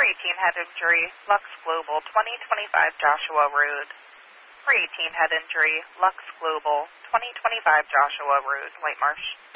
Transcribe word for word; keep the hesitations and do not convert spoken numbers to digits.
three eighteen head injury, Lux Global, twenty twenty-five Joshua Road. three eighteen head injury, Lux Global, twenty twenty-five Joshua Road, White Marsh.